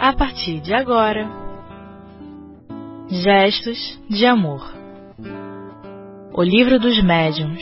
a partir de agora. Gestos de Amor. O Livro dos Médiuns.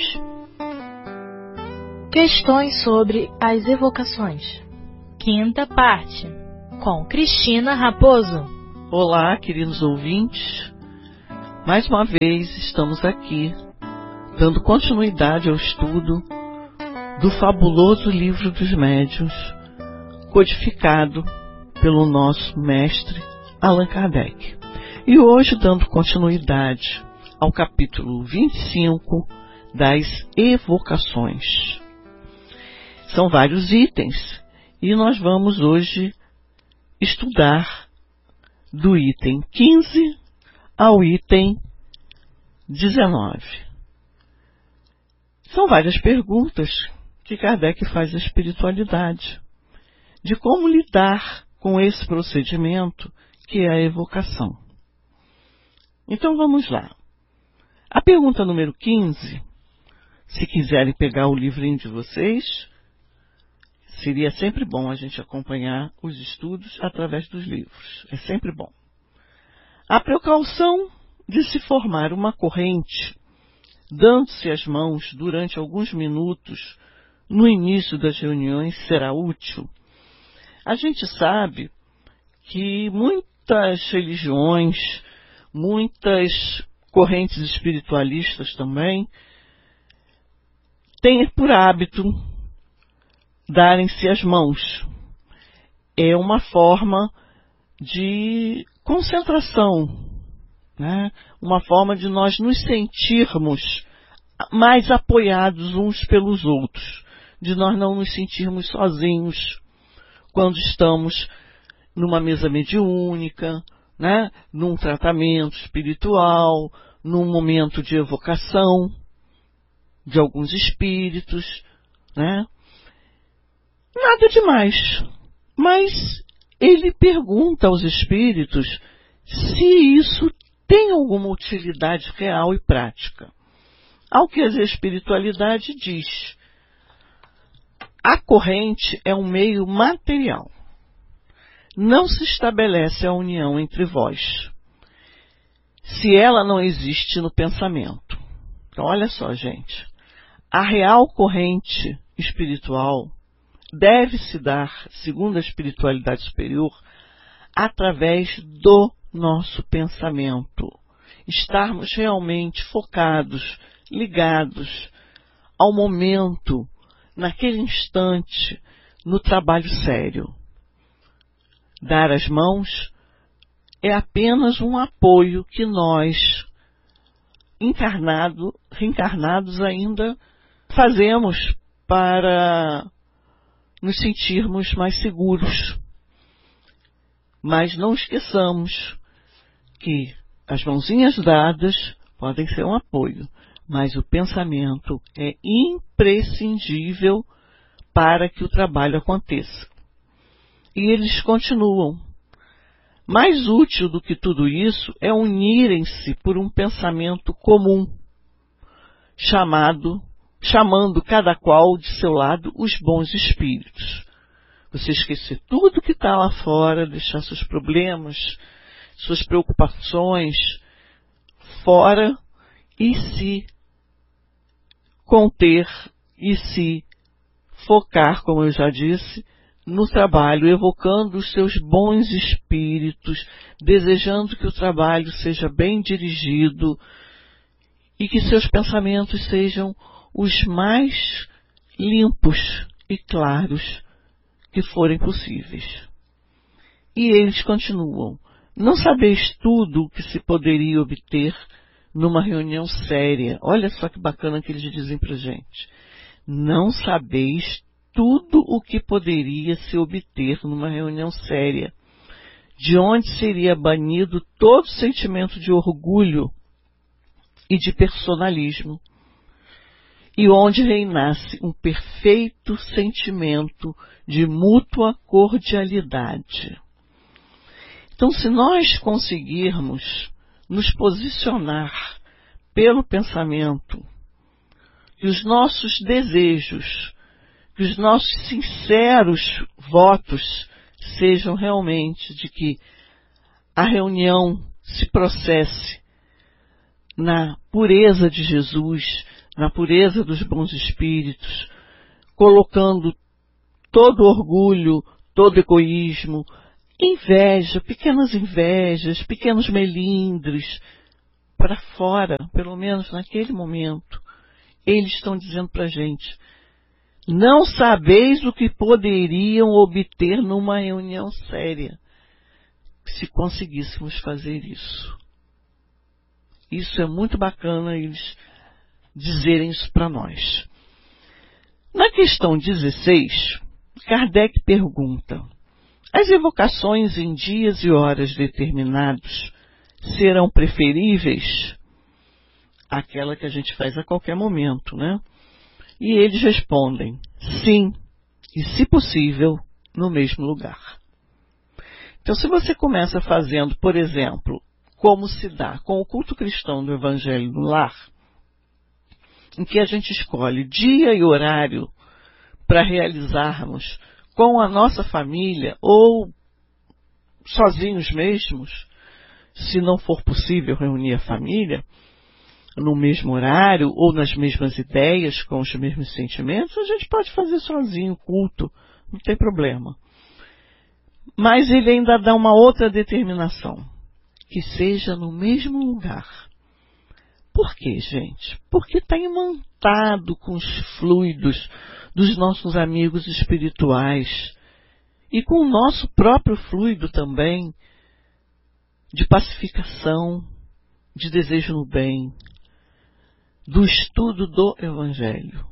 Questões sobre as evocações. Quinta parte, com Cristina Raposo. Olá, queridos ouvintes. Mais uma vez estamos aqui, dando continuidade ao estudo do fabuloso Livro dos Médiuns, codificado pelo nosso mestre Allan Kardec. E hoje, dando continuidade ao capítulo 25 das evocações. São vários itens e nós vamos hoje estudar do item 15 ao item 19. São várias perguntas que Kardec faz à espiritualidade, de como lidar com esse procedimento que é a evocação. Então vamos lá. A pergunta número 15, se quiserem pegar o livrinho de vocês, seria sempre bom a gente acompanhar os estudos através dos livros. É sempre bom. A precaução de se formar uma corrente, dando-se as mãos durante alguns minutos no início das reuniões, será útil? A gente sabe que muitas religiões, muitas correntes espiritualistas também, têm por hábito darem-se as mãos. É uma forma de concentração, né? Uma forma de nós nos sentirmos mais apoiados uns pelos outros, de nós não nos sentirmos sozinhos quando estamos numa mesa mediúnica, né? Num tratamento espiritual, num momento de evocação de alguns espíritos, né? Nada demais, mas ele pergunta aos espíritos se isso tem alguma utilidade real e prática. Ao que a espiritualidade diz, a corrente é um meio material. Não se estabelece a união entre vós, se ela não existe no pensamento. Então, olha só, gente. A real corrente espiritual deve-se dar, segundo a espiritualidade superior, através do nosso pensamento. Estarmos realmente focados, ligados ao momento, naquele instante, no trabalho sério. Dar as mãos é apenas um apoio que nós, reencarnados ainda, fazemos para nos sentirmos mais seguros. Mas não esqueçamos que as mãozinhas dadas podem ser um apoio, mas o pensamento é imprescindível para que o trabalho aconteça. E eles continuam. Mais útil do que tudo isso é unirem-se por um pensamento comum, chamando cada qual de seu lado os bons espíritos. Você esquecer tudo que está lá fora, deixar seus problemas, suas preocupações fora e se conter e se focar, como eu já disse, no trabalho, evocando os seus bons espíritos, desejando que o trabalho seja bem dirigido e que seus pensamentos sejam os mais limpos e claros que forem possíveis. E eles continuam. Não sabeis tudo o que se poderia obter numa reunião séria. Olha só que bacana que eles dizem pra gente. Não sabeis tudo o que poderia se obter numa reunião séria, de onde seria banido todo sentimento de orgulho e de personalismo, e onde reinasse um perfeito sentimento de mútua cordialidade. Então, se nós conseguirmos nos posicionar pelo pensamento, que os nossos desejos, que os nossos sinceros votos sejam realmente de que a reunião se processe na pureza de Jesus, na pureza dos bons espíritos, colocando todo orgulho, todo egoísmo, inveja, pequenos melindres, para fora, pelo menos naquele momento. Eles estão dizendo para a gente: não sabeis o que poderiam obter numa reunião séria, se conseguíssemos fazer isso. Isso é muito bacana eles dizerem isso para nós. Na questão 16, Kardec pergunta: as evocações em dias e horas determinados serão preferíveis àquela que a gente faz a qualquer momento, né? E eles respondem: sim, e se possível, no mesmo lugar. Então, se você começa fazendo, por exemplo, como se dá com o culto cristão do Evangelho no Lar, em que a gente escolhe dia e horário para realizarmos com a nossa família ou sozinhos mesmos, se não for possível reunir a família no mesmo horário ou nas mesmas ideias, com os mesmos sentimentos, a gente pode fazer sozinho o culto, não tem problema. Mas ele ainda dá uma outra determinação: que seja no mesmo lugar. Por quê, gente? Porque está imantado com os fluidos dos nossos amigos espirituais e com o nosso próprio fluido também, de pacificação, de desejo no bem, do estudo do Evangelho.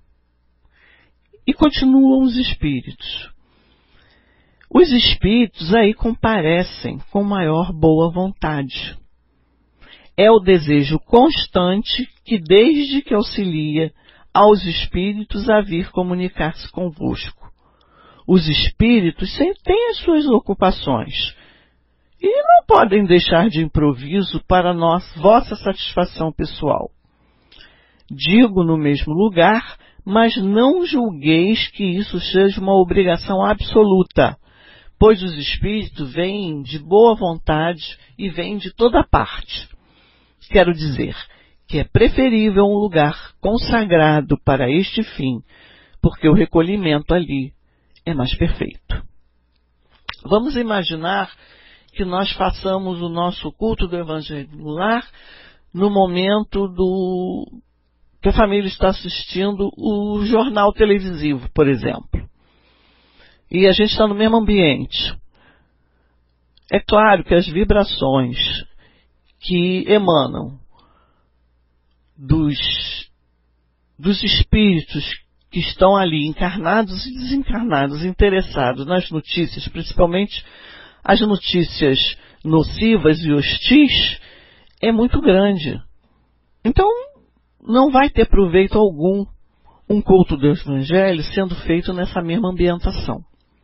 E continuam os espíritos. Os espíritos aí comparecem com maior boa vontade. É o desejo constante que desde que auxilia aos espíritos a vir comunicar-se convosco. Os espíritos sempre têm as suas ocupações e não podem deixar de improviso para vossa satisfação pessoal. Digo no mesmo lugar, mas não julgueis que isso seja uma obrigação absoluta, pois os espíritos vêm de boa vontade e vêm de toda parte. Quero dizer que é preferível um lugar consagrado para este fim, porque o recolhimento ali é mais perfeito. Vamos imaginar que nós façamos o nosso culto do Evangelho no Lar no momento que a família está assistindo o jornal televisivo, por exemplo. E a gente está no mesmo ambiente. É claro que as vibrações que emanam dos espíritos que estão ali, encarnados e desencarnados, interessados nas notícias, principalmente as notícias nocivas e hostis, é muito grande. Então, não vai ter proveito algum um culto do Evangelho sendo feito nessa mesma ambientação.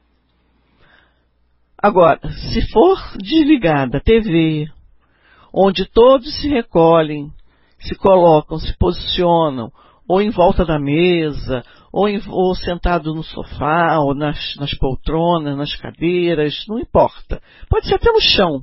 Agora, se for desligada a TV, onde todos se recolhem, se colocam, se posicionam, ou em volta da mesa, ou sentado no sofá, ou nas poltronas, nas cadeiras, não importa. Pode ser até no chão.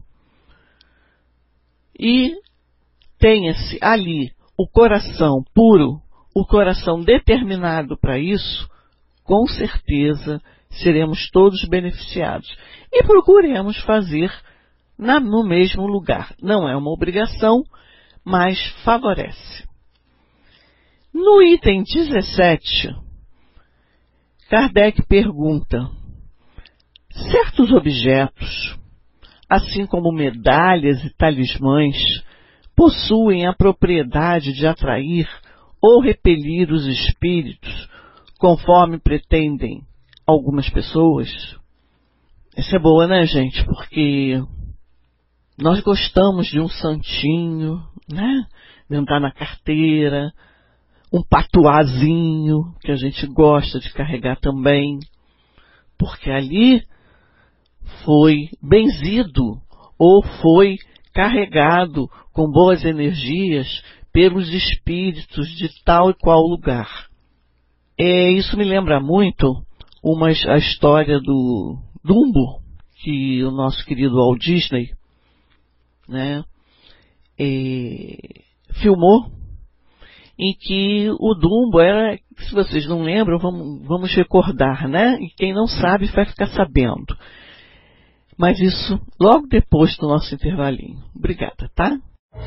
E tenha-se ali o coração puro, o coração determinado para isso, com certeza seremos todos beneficiados. E procuremos fazer no mesmo lugar. Não é uma obrigação, mas favorece. No item 17, Kardec pergunta: certos objetos, assim como medalhas e talismãs, possuem a propriedade de atrair ou repelir os espíritos, conforme pretendem algumas pessoas? Essa é boa, né, gente? Porque nós gostamos de um santinho, né? De andar na carteira, um patuazinho, que a gente gosta de carregar também, porque ali foi benzido ou foi carregado com boas energias pelos espíritos de tal e qual lugar. Isso me lembra muito a história Dumbo, que o nosso querido Walt Disney, né, filmou, em que o Dumbo era, se vocês não lembram, vamos recordar, né? E quem não sabe vai ficar sabendo. Mas isso logo depois do nosso intervalinho. Obrigada, tá?